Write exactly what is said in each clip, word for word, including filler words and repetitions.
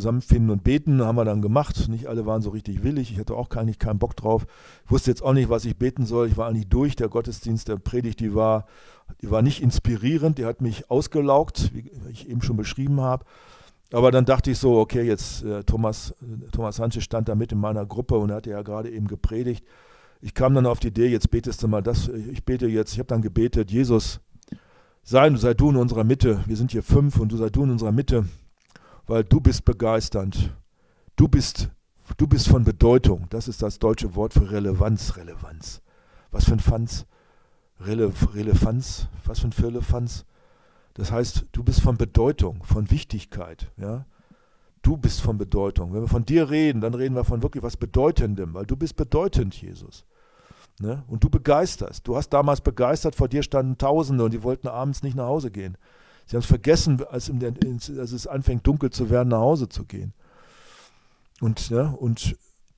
zusammenfinden und beten, haben wir dann gemacht. Nicht alle waren so richtig willig, ich hatte auch eigentlich keinen Bock drauf. Ich wusste jetzt auch nicht, was ich beten soll. Ich war eigentlich durch. Der Gottesdienst, der Predigt, die war, die war nicht inspirierend, die hat mich ausgelaugt, wie ich eben schon beschrieben habe. Aber dann dachte ich so, okay, jetzt äh, Thomas, äh, Thomas Hanche stand da mit in meiner Gruppe und er hatte ja gerade eben gepredigt. Ich kam dann auf die Idee, jetzt betest du mal das, ich bete jetzt, ich habe dann gebetet, Jesus, sei, sei du in unserer Mitte, wir sind hier fünf und du sei du in unserer Mitte, weil du bist begeisternd, du bist, du bist von Bedeutung, das ist das deutsche Wort für Relevanz, Relevanz. Was für ein Fanz? Rele, Relevanz, was für ein Firlefanz? Das heißt, du bist von Bedeutung, von Wichtigkeit, ja. Du bist von Bedeutung. Wenn wir von dir reden, dann reden wir von wirklich was Bedeutendem, weil du bist bedeutend, Jesus. Ne? Und du begeisterst. Du hast damals begeistert, vor dir standen Tausende und die wollten abends nicht nach Hause gehen. Sie haben es vergessen, als, in der, als es anfängt dunkel zu werden, nach Hause zu gehen. Und, ne? und,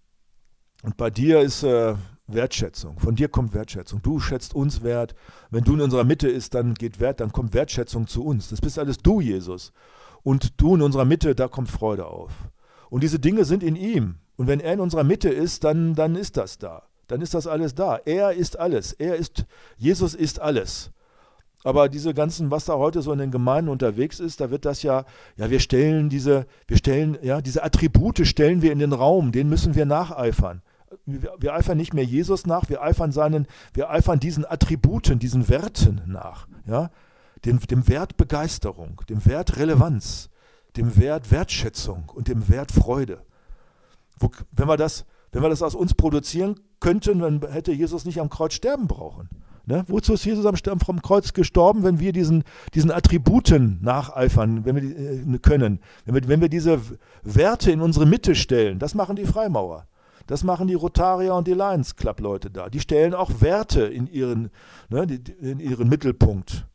und bei dir ist äh, Wertschätzung. Von dir kommt Wertschätzung. Du schätzt uns wert. Wenn du in unserer Mitte bist, dann geht Wert, dann kommt Wertschätzung zu uns. Das bist alles du, Jesus. Und du in unserer Mitte, da kommt Freude auf. Und diese Dinge sind in ihm. Und wenn er in unserer Mitte ist, dann, dann ist das da. Dann ist das alles da. Er ist alles. Er ist, Jesus ist alles. Aber diese ganzen, was da heute so in den Gemeinden unterwegs ist, da wird das ja, ja, wir stellen diese, wir stellen, ja, diese Attribute stellen wir in den Raum, denen müssen wir nacheifern. Wir, wir eifern nicht mehr Jesus nach, wir eifern seinen, wir eifern diesen Attributen, diesen Werten nach, ja. Dem, dem Wert Begeisterung, dem Wert Relevanz, dem Wert Wertschätzung und dem Wert Freude. Wo, wenn, wir das, wenn wir das aus uns produzieren könnten, dann hätte Jesus nicht am Kreuz sterben brauchen. Ne? Wozu ist Jesus am, am Kreuz gestorben, wenn wir diesen, diesen Attributen nacheifern, wenn wir die, äh, können, wenn wir, wenn wir diese Werte in unsere Mitte stellen? Das machen die Freimaurer. Das machen die Rotarier und die Lions Club Leute da. Die stellen auch Werte in ihren, ne, in ihren Mittelpunkt.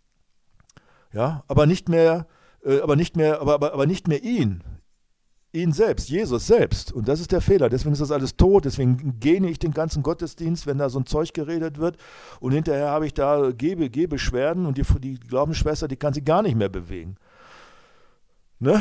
Ja, aber nicht mehr, äh, aber nicht mehr, aber, aber, aber nicht mehr ihn, ihn selbst, Jesus selbst. Und das ist der Fehler. Deswegen ist das alles tot. Deswegen gähne ich den ganzen Gottesdienst, wenn da so ein Zeug geredet wird. Und hinterher habe ich da Geh- Gehbeschwerden und die, die Glaubensschwester, die kann sich gar nicht mehr bewegen. Ne?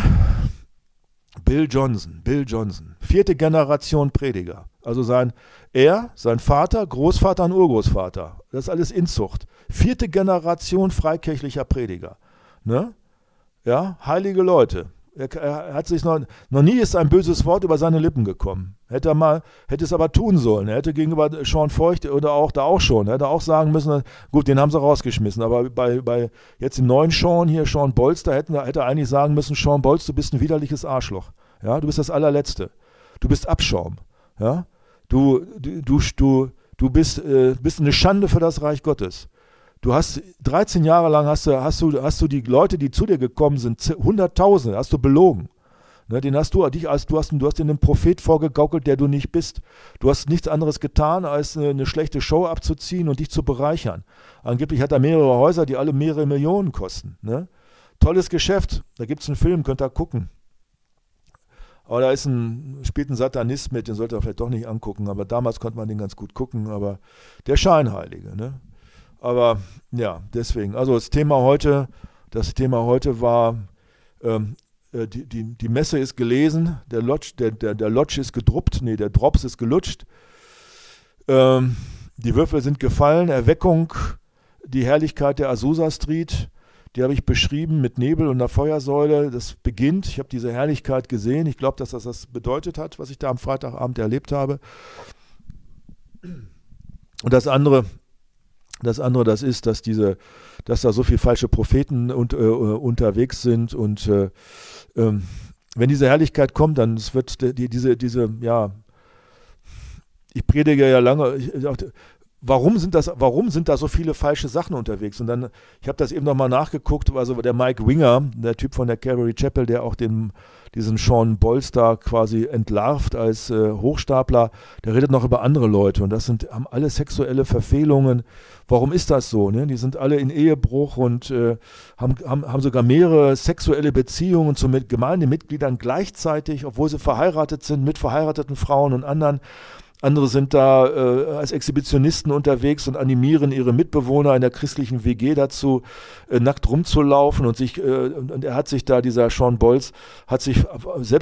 Bill Johnson, Bill Johnson, vierte Generation Prediger. Also sein, er, sein Vater, Großvater und Urgroßvater. Das ist alles Inzucht. Vierte Generation freikirchlicher Prediger. Ne? Ja, heilige Leute. Er, er hat sich noch, noch nie ist ein böses Wort über seine Lippen gekommen. Hätte er mal, hätte es aber tun sollen. Er hätte gegenüber Sean Feucht oder auch da auch schon, er hätte auch sagen müssen, gut, den haben sie rausgeschmissen. Aber bei, bei jetzt dem neuen Sean hier, Sean Bolz, da hätten, hätte er eigentlich sagen müssen, Sean Bolz, du bist ein widerliches Arschloch. Ja, du bist das allerletzte. Du bist Abschaum. Ja, du, du, du, du, du bist, äh, bist eine Schande für das Reich Gottes. Du hast dreizehn Jahre lang hast du, hast du, hast du die Leute, die zu dir gekommen sind, Hunderttausende, hast du belogen. Ne, den hast du, dich als, du hast, du hast dir einen Prophet vorgegaukelt, der du nicht bist. Du hast nichts anderes getan, als eine, eine schlechte Show abzuziehen und dich zu bereichern. Angeblich hat er mehrere Häuser, die alle mehrere Millionen kosten. Ne? Tolles Geschäft, da gibt es einen Film, könnt ihr gucken. Aber da ist ein, spielt ein Satanist mit, den sollte er vielleicht doch nicht angucken, aber damals konnte man den ganz gut gucken, aber der Scheinheilige, ne? Aber ja, deswegen, also das Thema heute, das Thema heute war, ähm, die, die, die Messe ist gelesen, der Lodge, der, der, der Lodge ist gedruppt, nee, der Drops ist gelutscht, ähm, die Würfel sind gefallen, Erweckung, die Herrlichkeit der Azusa Street, die habe ich beschrieben mit Nebel und einer Feuersäule, das beginnt, ich habe diese Herrlichkeit gesehen, ich glaube, dass das das bedeutet hat, was ich da am Freitagabend erlebt habe. Und das andere, Das andere, das ist, dass diese, dass da so viele falsche Propheten und, äh, unterwegs sind und äh, ähm, wenn diese Herrlichkeit kommt, dann es wird die, diese, diese, ja, ich predige ja lange, ich, warum sind das, warum sind da so viele falsche Sachen unterwegs? Und dann, ich habe das eben nochmal nachgeguckt, also der Mike Winger, der Typ von der Calvary Chapel, der auch den, diesen Sean Bolz da quasi entlarvt als äh, Hochstapler, der redet noch über andere Leute und das sind, haben alle sexuelle Verfehlungen. Warum ist das so? Ne? Die sind alle in Ehebruch und äh, haben, haben, haben sogar mehrere sexuelle Beziehungen zu mit Gemeindemitgliedern gleichzeitig, obwohl sie verheiratet sind mit verheirateten Frauen und anderen. Andere sind da äh, als Exhibitionisten unterwegs und animieren ihre Mitbewohner in der christlichen W G dazu, äh, nackt rumzulaufen und sich, äh, und er hat sich da, dieser Sean Bolz, hat sich selbst